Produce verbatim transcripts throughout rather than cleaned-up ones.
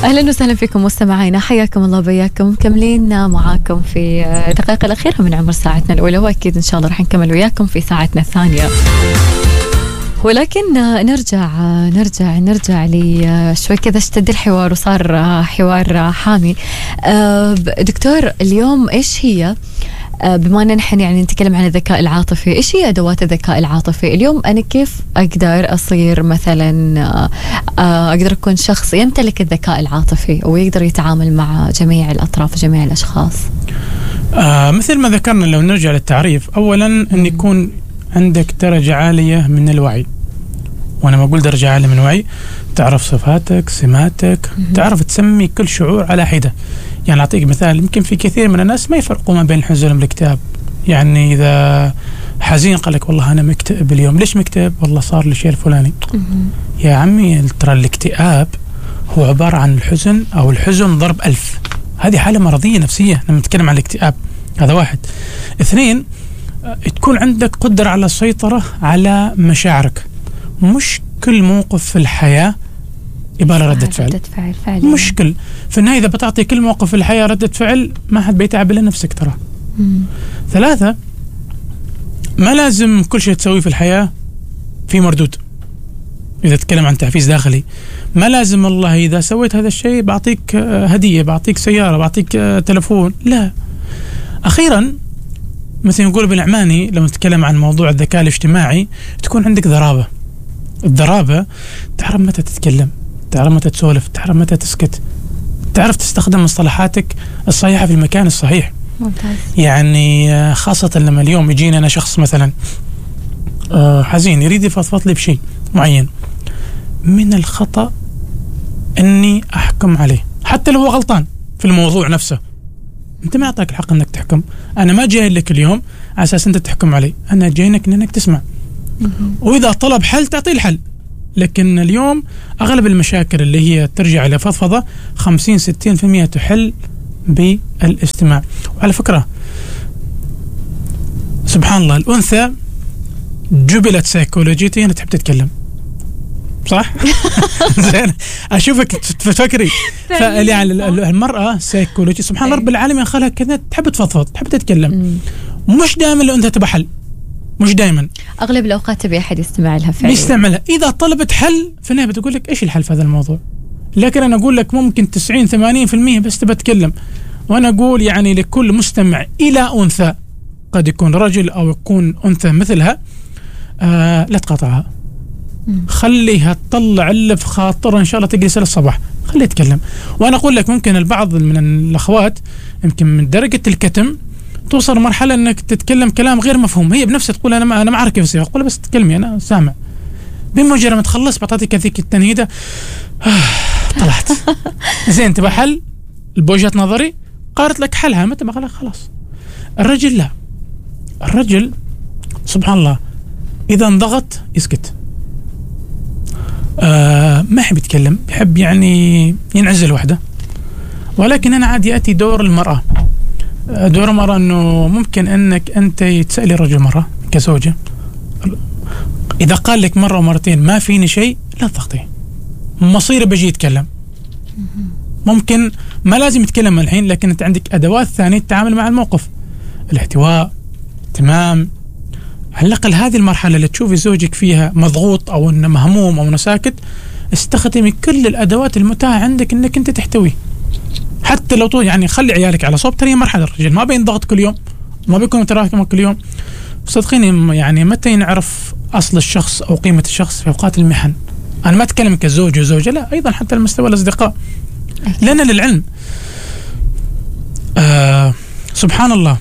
أهلا وسهلا فيكم مستمعينا، حياكم الله بياكم. مكملين معاكم في الدقائق الأخيرة من عمر ساعتنا الأولى، وأكيد إن شاء الله راح نكمل وياكم في ساعتنا الثانية. ولكن نرجع نرجع نرجع لي شوي كذا، اشتد الحوار وصار حوار حامي. دكتور، اليوم إيش هي، بما أننا نحن يعني نتكلم عن الذكاء العاطفي، إيش هي أدوات الذكاء العاطفي اليوم؟ أنا كيف أقدر أصير مثلا أقدر أكون شخص يمتلك الذكاء العاطفي ويقدر يتعامل مع جميع الأطراف وجميع الأشخاص؟ آه مثل ما ذكرنا، لو نرجع للتعريف، أولا أن يكون عندك درجة عالية من الوعي. وأنا ما أقول درجة عالية من الوعي، تعرف صفاتك، سماتك، تعرف تسمي كل شعور على حدة. يعني أعطيك مثال، يمكن في كثير من الناس ما يفرقوا ما بين الحزن والاكتئاب. يعني إذا حزين قال لك والله أنا مكتئب اليوم، ليش مكتئب؟ والله صار لي شيء الفلاني. يا عمي ترى الاكتئاب هو عبارة عن الحزن أو الحزن ضرب ألف. هذه حالة مرضية نفسية لما نتكلم عن الاكتئاب. هذا واحد. اثنين، تكون عندك قدرة على السيطرة على مشاعرك. مش كل موقف في الحياة يبقى له ردة فعل. فعل مشكل في النهاية إذا بتعطي كل موقف في الحياة ردة فعل، ما حد بيتعب إلا نفسك ترى. ثلاثة، ما لازم كل شيء تسويه في الحياة في مردود. إذا تتكلم عن تحفيز داخلي، ما لازم والله إذا سويت هذا الشيء بعطيك هدية، بعطيك سيارة، بعطيك تلفون. لا. أخيرا، مثل نقول بالعماني لما نتكلم عن موضوع الذكاء الاجتماعي، تكون عندك ذرابة. الذرابة تعرف متى تتكلم، تعرف متى تسولف، تعرف متى تسكت، تعرف تستخدم مصطلحاتك الصحيحة في المكان الصحيح. ممتاز. يعني خاصة لما اليوم يجينا أنا شخص مثلا حزين يريد يفضفض لي بشيء معين، من الخطأ أني أحكم عليه حتى لو هو غلطان في الموضوع نفسه. أنت ما أعطاك الحق أنك تحكم. أنا ما جاي لك اليوم على أساس أنت تحكم علي، أنا جاينك أنك تسمع، وإذا طلب حل تعطيه الحل. لكن اليوم أغلب المشاكل اللي هي ترجع إلى فضفضة خمسين ستين في المية تحل بالاستماع. وعلى فكرة سبحان الله، الأنثى جبلت سيكولوجيتيا تحب تتكلم، صح؟ زين، أشوفك تفكري. يعني المرأة سيكولوجيا سبحان الله رب العالمين خلقها كذا، تحب تفضفض، تحب تتكلم. مش دائما الأنثى تبى حل، مش دائما، أغلب الأوقات تبي أحد يستمع لها فعلا. يستمع لها. إذا طلبت حل في النهاية بتقول لك إيش الحل في هذا الموضوع. لكن أنا أقول لك ممكن تسعين ثمانين في المية بس تبى تتكلم. وأنا أقول يعني لكل مستمع إلى أنثى، قد يكون رجل أو يكون أنثى مثلها، آه لا تقاطعها، خليها تطلع اللي في خاطرها، إن شاء الله تجلس للصباح، خليها تتكلم. وأنا أقول لك ممكن البعض من الأخوات يمكن من درجة الكتم توصل مرحلة انك تتكلم كلام غير مفهوم، هي بنفسها تقول انا ما انا ما اعرف كيف اسوي، اقول بس تكلمي انا سامع. بمجرد ما تخلص بعطيك هذيك التنهيده، طلعت زين تبى حل بوجهة نظري، قالت لك حلها، متى ما قالها خلاص. الرجل لا، الرجل سبحان الله اذا انضغط يسكت، آه ما يحب يتكلم، يحب يعني ينعزل وحده. ولكن انا عادي ياتي دور المرأة. دور مرة أنه ممكن أنك أنت تسألي الرجل مرة كزوجة، إذا قال لك مرة ومرتين ما فيني شيء لا تضغطيه، مصيره بيجي يتكلم. ممكن ما لازم يتكلم الحين، لكن أنت عندك أدوات ثانية تتعامل مع الموقف، الاحتواء، تمام. على الأقل هذه المرحلة اللي تشوفي زوجك فيها مضغوط أو أنه مهموم أو أنه ساكت، استخدمي كل الأدوات المتاحة عندك أنك أنت تحتويه. حتى لو طول يعني خلي عيالك على صوب، ترى مرحلة الرجال ما بينضغط كل يوم، ما بيكون متراكم كل يوم. صدقيني يعني متى نعرف أصل الشخص أو قيمة الشخص؟ في أوقات المحن. أنا ما أتكلم كزوج وزوجة، لا، أيضا حتى المستوى الأصدقاء، لنا للعلم. آه سبحان الله،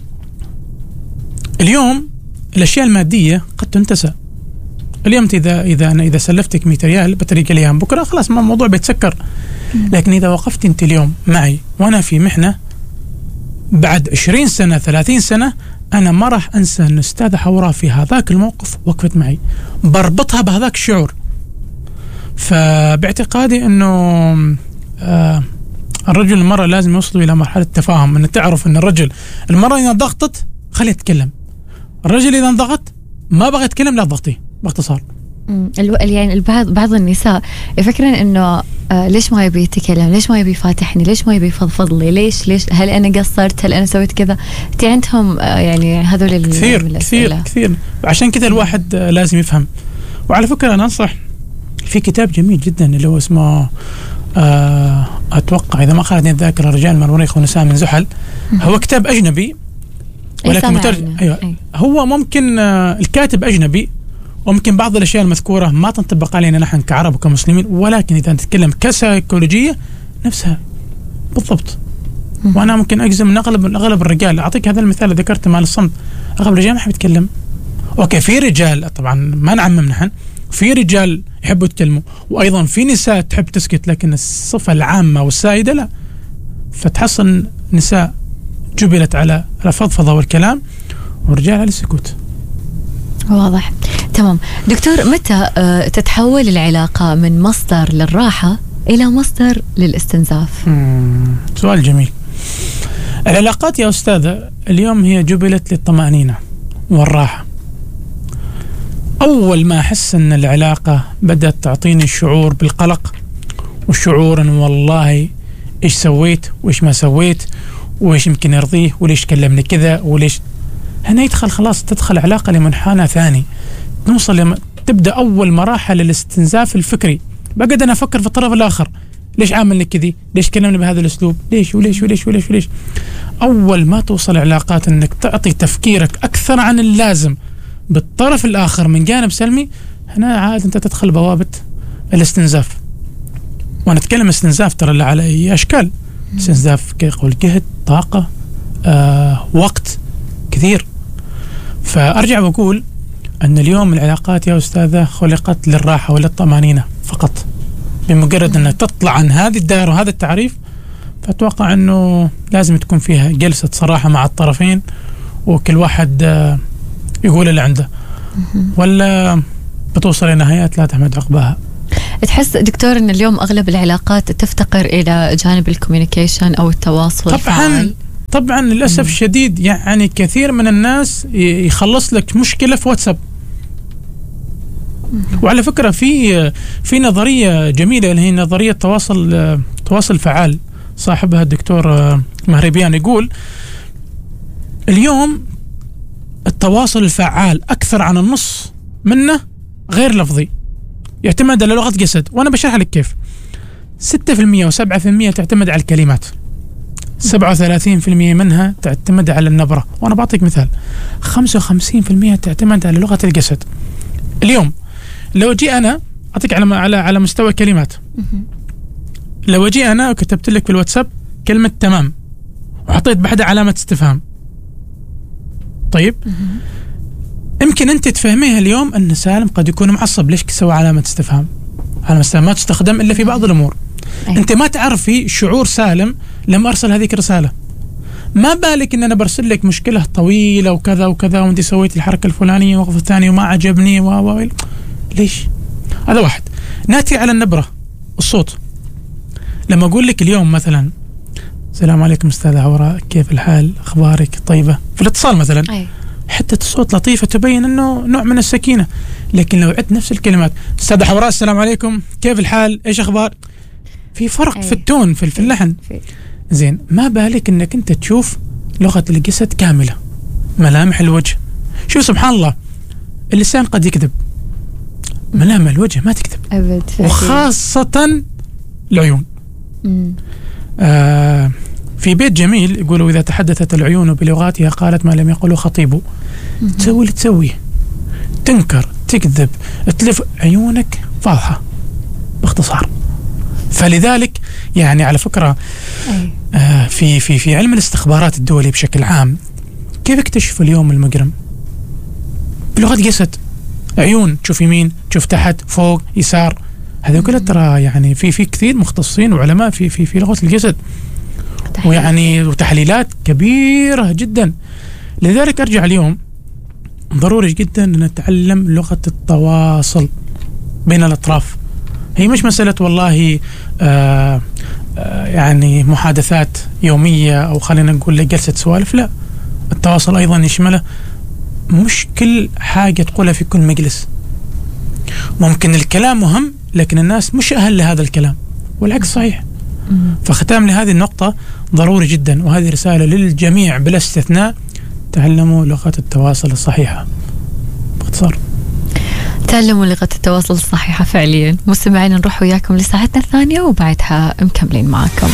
اليوم الأشياء المادية قد تنتسى. اليوم إذا إذا أنا إذا سلفتك مئة ريال بطريقة اليوم، بكرة خلاص ما الموضوع بيتسكر. لكن إذا وقفت أنت اليوم معي وأنا في محنة، بعد عشرين سنة ثلاثين سنة أنا ما راح أنسى أن أستاذ حوراء في هذاك الموقف وقفت معي، بربطها بهذاك الشعور. فباعتقادي أنه آه الرجل والمرأة لازم يوصلوا إلى مرحلة تفاهم، أن تعرف أن الرجل المرأة إذا ضغطت خليها تتكلم، الرجل إذا انضغط ما بغى يتكلم لا تضغطيه، باختصار. يعني البعض بعض النساء يفكرن انه آه ليش ما يبي يتكلم؟ ليش ما يبي يفاتحني؟ ليش ما يبي يفضفض لي؟ ليش ليش هل انا قصرت؟ هل انا سويت كذا؟ انت عندهم آه يعني هذول كثير كثير كثير. عشان كذا الواحد آه لازم يفهم. وعلى فكره انا انصح في كتاب جميل جدا اللي هو اسمه آه اتوقع اذا ما خانتني الذاكره رجال من المريخ ونساء من زحل. هو كتاب اجنبي ولكن مترجم. ايوه أي. هو ممكن آه الكاتب اجنبي وممكن بعض الاشياء المذكوره ما تنطبق علينا نحن كعرب وكمسلمين، ولكن اذا نتكلم كسيكولوجيه نفسها بالضبط. وانا ممكن اجزم من اغلب اغلب الرجال، اعطيك هذا المثال اللي ذكرته مال الصمت، اغلب الرجال ما يحب يتكلم. اوكي في رجال طبعا ما نعمم نحن، في رجال يحبوا يتكلموا وايضا في نساء تحب تسكت، لكن الصفه العامه والسائده لا. فتحصل نساء جبلت على الفضفضه والكلام والرجال على السكوت. واضح. تمام دكتور، متى تتحول العلاقة من مصدر للراحة إلى مصدر للاستنزاف؟ سؤال جميل. العلاقات يا أستاذة اليوم هي جبلت للطمأنينة والراحة. أول ما أحس أن العلاقة بدأت تعطيني الشعور بالقلق والشعور أن والله إيش سويت وإيش ما سويت وإيش يمكن يرضيه وليش كلمني كذا وليش، هنا يدخل خلاص تدخل علاقة لمنحنى ثاني، نوصل لما تبدأ أول مراحل الاستنزاف الفكري. بقعد أنا أفكر في الطرف الآخر، ليش عاملني كذي؟ ليش كلمني بهذا الأسلوب؟ ليش وليش وليش وليش وليش؟ أول ما توصل علاقات أنك تعطي تفكيرك أكثر عن اللازم بالطرف الآخر من جانب سلمي، هنا عاد أنت تدخل بوابة الاستنزاف. وأنا أتكلم استنزاف ترى على أي أشكال، استنزاف كيقول جهد، طاقة، آه، وقت كثير. فأرجع وأقول أن اليوم العلاقات يا أستاذة خلقت للراحة وللطمأنينة فقط. بمجرد أنها تطلع عن هذه الدائرة وهذا التعريف، فأتوقع أنه لازم تكون فيها جلسة صراحة مع الطرفين وكل واحد يقول اللي عنده، ولا بتوصل لنهايات لا تحمد عقباها. تحس دكتور أن اليوم أغلب العلاقات تفتقر إلى جانب الكوميونيكيشن أو التواصل طبعا الفعال؟ طبعا للأسف مم. شديد. يعني كثير من الناس يخلص لك مشكلة في واتساب. مم. وعلى فكرة في في نظرية جميلة اللي هي نظرية تواصل تواصل فعال، صاحبها الدكتور مهربيان، يقول اليوم التواصل الفعال أكثر عن النص منه غير لفظي، يعتمد على لغة جسد. وأنا بشرح لك كيف. ستة في المية وسبعة في المية تعتمد على الكلمات، سبعة وثلاثين في المية منها تعتمد على النبرة. وأنا بعطيك مثال، خمسة وخمسين في المية تعتمد على لغة الجسد. اليوم لو جي أنا أعطيك على على على مستوى كلمات، لو جي أنا وكتبت لك في الواتساب كلمة تمام وحطيت بعدها علامة استفهام، طيب يمكن أنت تفهميها اليوم أن سالم قد يكون معصب، ليش سوى علامة استفهام؟ علامة استفهام ما تستخدم إلا في بعض الأمور. أيه. أنت ما تعرفي شعور سالم لما أرسل هذيك الرسالة، ما بالك إن أنا برسل لك مشكلة طويلة وكذا وكذا وأنت سويت الحركة الفلانية وقف الثاني وما عجبني و و ليش؟ هذا واحد. ناتي على النبرة الصوت، لما أقول لك اليوم مثلا السلام عليكم أستاذة عوراء، كيف الحال؟ أخبارك طيبة؟ في الاتصال مثلا أيه. حتى الصوت لطيفة تبين أنه نوع من السكينة. لكن لو عدت نفس الكلمات أستاذة حوراء السلام عليكم، كيف الحال؟ إيش أخبار؟ في فرق أيه. في التون في اللحن. زين، ما بالك أنك أنت تشوف لغة الجسد كاملة، ملامح الوجه. شوف سبحان الله، اللسان قد يكذب، ملامح الوجه ما تكذب أبد، وخاصة العيون. آه في بيت جميل يقولوا إذا تحدثت العيون بلغاتها قالت ما لم يقله خطيبه. تسوي اللي تسويه، تنكر، تكذب، تلف، عيونك واضحة باختصار. فلذلك يعني على فكرة آه في في في علم الاستخبارات الدولي بشكل عام كيف اكتشف اليوم المجرم؟ بلغة جسد، عيون، تشوف يمين، تشوف تحت، فوق، يسار. هذا كله ترى يعني في في كثير مختصين وعلماء في في في لغة الجسد، ويعني وتحليلات كبيرة جدا. لذلك أرجع اليوم ضروري جدا أن نتعلم لغة التواصل بين الأطراف. هي مش مسألة والله آه آه يعني محادثات يومية أو خلينا نقول جلسة سوالف، لا، التواصل أيضا يشمله مش كل حاجة تقولها في كل مجلس. ممكن الكلام مهم لكن الناس مش أهل لهذا الكلام. والعكس صحيح. فختام لهذه النقطة ضروري جدا، وهذه رسالة للجميع بلا استثناء: تعلموا لغة التواصل الصحيحة. باختصار تعلموا لغة التواصل الصحيحة فعليا. مستمعين، نروح وياكم لساعتنا الثانية وبعدها مكملين معكم.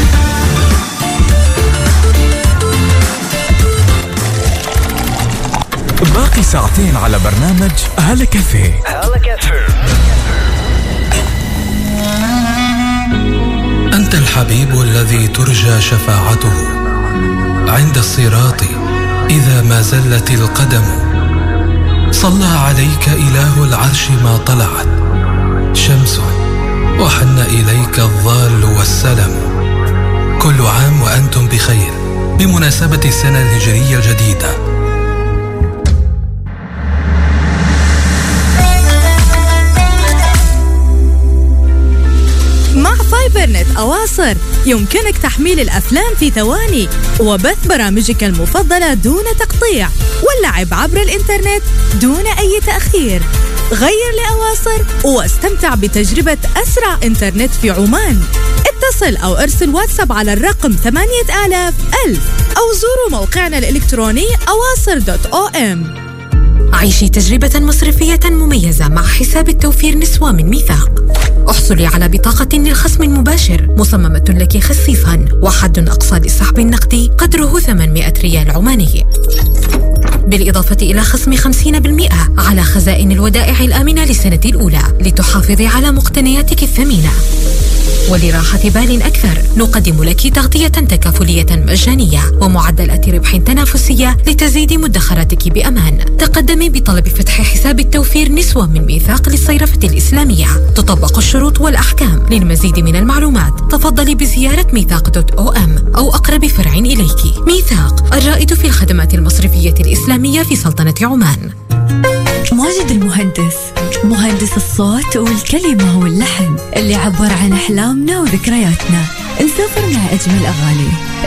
باقي ساعتين على برنامج هلا كافيه. أنت الحبيب الذي ترجى شفاعته عند الصراط إذا ما زلت القدم. صلى عليك إله العرش ما طلعت شمس وحن إليك الظال والسلم. كل عام وأنتم بخير بمناسبة السنة الهجرية الجديدة. مع فايبرنت أواصر يمكنك تحميل الأفلام في ثواني وبث برامجك المفضلة دون تقطيع واللعب عبر الإنترنت دون أي تأخير. غير لأواصر واستمتع بتجربة أسرع إنترنت في عمان. اتصل أو ارسل واتساب على الرقم ثمانية آلاف ألف أو زوروا موقعنا الإلكتروني أواصر دوت أو إم. عيشي تجربة مصرفية مميزة مع حساب التوفير نسوة من ميثاق. احصلي على بطاقة للخصم مباشر مصممة لك خصيصا، وحد أقصى للسحب النقدي قدره ثمانمائة ريال عماني، بالإضافة إلى خصم خمسين بالمئة على خزائن الودائع الآمنة للسنة الأولى لتحافظي على مقتنياتك الثمينة. ولراحة بال أكثر نقدم لك تغطية تكافلية مجانية ومعدلات ربح تنافسية لتزيد مدخراتك بأمان. تقدمي بطلب فتح حساب التوفير نسوة من ميثاق للصيرفة الإسلامية. تطبق الشروط والأحكام. للمزيد من المعلومات تفضلي بزيارة ميثاق دوت أو أم أو أقرب فرع إليك. ميثاق، الرائد في الخدمات المصرفية الإسلامية في سلطنة عمان. ماجد المهندس، مهندس الصوت والكلمة واللحن اللي عبر عن أحلامنا وذكرياتنا. نسافر مع أجمل أغاني.